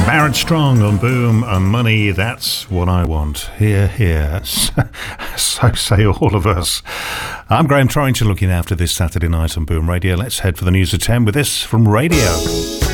Barrett Strong on Boom and Money, that's what I want. Hear, hear. So say all of us. I'm Graham Torrington looking after this Saturday night on Boom Radio. Let's head for the news at 10 with this from Radio.